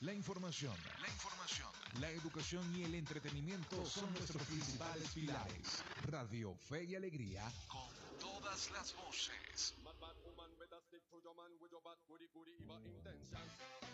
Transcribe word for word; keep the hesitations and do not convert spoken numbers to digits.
La información, la información, la educación y el entretenimiento son nuestros principales pilares. Radio Fe y Alegría, con todas las voces.